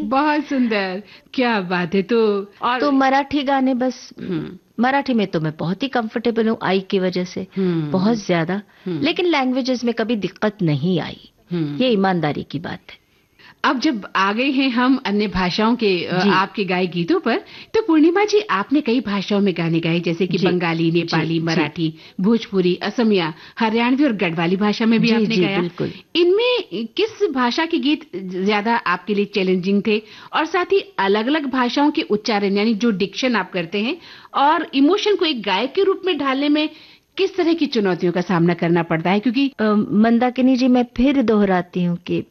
बहुत सुंदर, क्या बात है। तो मराठी गाने बस मराठी में तो मैं बहुत ही कंफर्टेबल हूँ आई की वजह से, बहुत ज्यादा। लेकिन लैंग्वेजेस में कभी दिक्कत नहीं आई, ये ईमानदारी की बात है। अब जब आ गए हैं हम अन्य भाषाओं के आपके गाए गीतों पर, तो पूर्णिमा जी आपने कई भाषाओं में गाने गाए, जैसे कि बंगाली, नेपाली, मराठी, भोजपुरी, असमिया, हरियाणवी और गढ़वाली भाषा में भी आपने गाया। इनमें किस भाषा के गीत ज्यादा आपके लिए चैलेंजिंग थे, और साथ ही अलग अलग भाषाओं के उच्चारण यानी जो डिक्शन आप करते हैं और इमोशन को एक गायक के रूप में ढालने में किस तरह की चुनौतियों का सामना करना पड़ता है? क्योंकि मंदाकिनी जी, मैं फिर दोहराती हूँ कि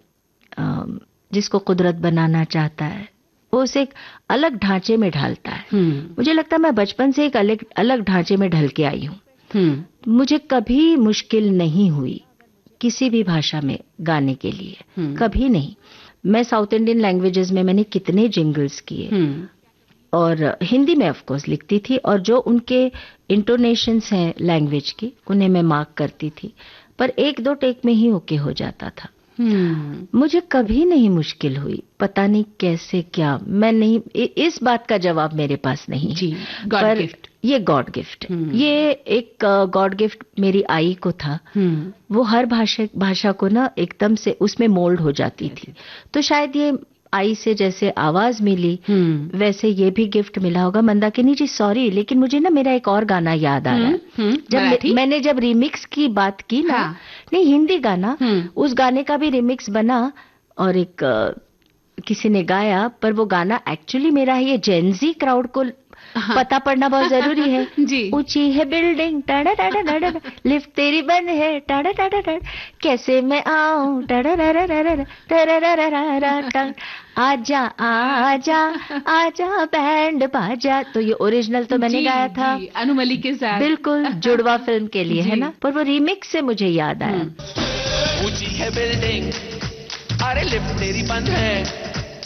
जिसको कुदरत बनाना चाहता है वो उसे एक अलग ढांचे में ढालता है। मुझे लगता है मैं बचपन से एक अलग ढांचे में ढल के आई हूँ। मुझे कभी मुश्किल नहीं हुई किसी भी भाषा में गाने के लिए, कभी नहीं। मैं साउथ इंडियन लैंग्वेजेस में मैंने कितने जिंगल्स किए, और हिंदी में ऑफ कोर्स लिखती थी, और जो उनके इंटोनेशंस हैं लैंग्वेज की उन्हें मैं मार्क करती थी, पर एक दो टेक में ही ओके हो जाता था। मुझे कभी नहीं मुश्किल हुई, पता नहीं कैसे क्या, मैं नहीं, इस बात का जवाब मेरे पास नहीं जी, गॉड गिफ्ट। ये गॉड गिफ्ट, ये एक गॉड गिफ्ट मेरी आई को था। वो हर भाषा को ना एकदम से उसमें मोल्ड हो जाती थी, तो शायद ये आई से जैसे आवाज मिली वैसे ये भी गिफ्ट मिला होगा। मंदाकिनी जी सॉरी, लेकिन मुझे ना मेरा एक और गाना याद आ रहा है। मैंने जब रिमिक्स की बात की ना, नहीं हिंदी गाना, उस गाने का भी रिमिक्स बना और एक किसी ने गाया, पर वो गाना एक्चुअली मेरा है। ये जेनजी क्राउड को पता पड़ना बहुत जरूरी है। ऊंची है बिल्डिंग, टाडा टाडा टाडा, लिफ्ट तेरी बंद है, टाडा टाडा टाडा, कैसे मैं आऊं, टाडा टाडा टाडा टाडा, आजा आजा आजा बैंड बाजा। तो ये ओरिजिनल तो मैंने गाया था अनु मलिक के साथ, बिल्कुल जुड़वा फिल्म के लिए, है ना, पर वो रीमिक्स से मुझे याद आया। ऊंची है बिल्डिंग, अरे लिफ्ट तेरी बंद है,